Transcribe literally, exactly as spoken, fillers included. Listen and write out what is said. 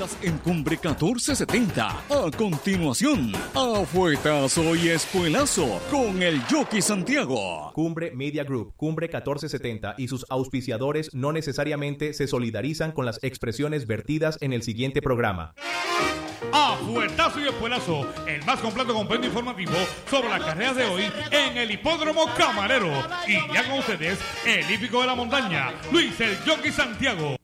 Estás en Cumbre catorce setenta. A continuación, Afuetazo y Espuelazo con el Jockey Santiago. Cumbre Media Group, Cumbre catorce setenta y sus auspiciadores no necesariamente se solidarizan con las expresiones vertidas en el siguiente programa. Afuetazo y Espuelazo, el más completo compendio informativo sobre las carreras de hoy en el Hipódromo Camarero. Y ya con ustedes, el hípico de la montaña, Luis el Jockey Santiago.